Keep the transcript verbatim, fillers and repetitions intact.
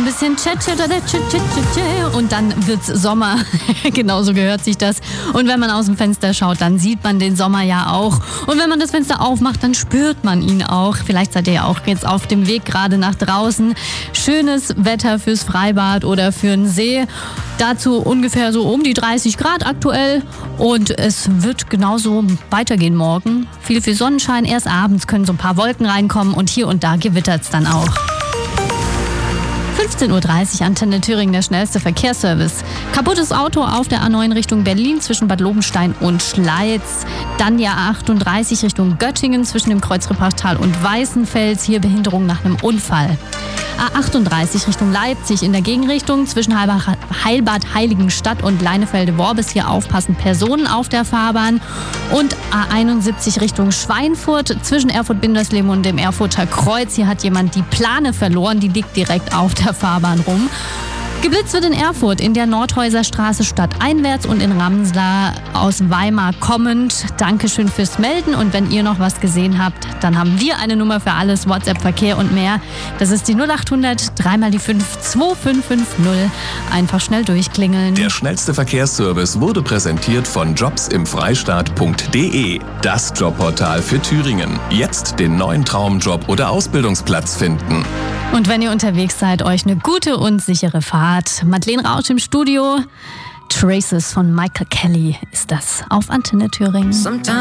bisschen tschä, tschä, tschä, tschä, tschä, und dann wird's Sommer. Genauso gehört sich das. Und wenn man aus dem Fenster schaut, dann sieht man den Sommer ja auch. Und wenn man das Fenster aufmacht, dann spürt man ihn auch. Vielleicht seid ihr ja auch jetzt auf dem Weg gerade nach draußen. Schönes Wetter fürs Freibad oder für den See. Dazu ungefähr so um die dreißig Grad aktuell. Und es wird genauso weitergehen morgen. Viel, viel Sonnenschein. Erst abends können so ein paar Wolken reinkommen und hier und da gewittert es dann auch. fünfzehn Uhr dreißig, Antenne Thüringen, der schnellste Verkehrsservice. Kaputtes Auto auf der A neun Richtung Berlin zwischen Bad Lobenstein und Schleiz. Dann die A achtunddreißig Richtung Göttingen zwischen dem Kreuz Repartal und Weißenfels. Hier Behinderung nach einem Unfall. A achtunddreißig Richtung Leipzig in der Gegenrichtung zwischen Heilbad Heiligenstadt und Leinefelde-Worbis. Hier aufpassen, Personen auf der Fahrbahn. Und A einundsiebzig Richtung Schweinfurt zwischen Erfurt-Bindersleben und dem Erfurter Kreuz. Hier hat jemand die Plane verloren, die liegt direkt auf der Fahrbahn rum. Geblitzt wird in Erfurt in der Nordhäuserstraße stadteinwärts und in Ramsla aus Weimar kommend. Dankeschön fürs Melden und wenn ihr noch was gesehen habt, dann haben wir eine Nummer für alles, WhatsApp, Verkehr und mehr. Das ist die null acht hundert, dreimal die fünf, zwei fünf fünf null. Einfach schnell durchklingeln. Der schnellste Verkehrsservice wurde präsentiert von jobs im freistaat punkt de. Das Jobportal für Thüringen. Jetzt den neuen Traumjob oder Ausbildungsplatz finden. Und wenn ihr unterwegs seid, euch eine gute und sichere Fahrt. Madeleine Rausch im Studio. Traces von Michael Kelly ist das auf Antenne Thüringen.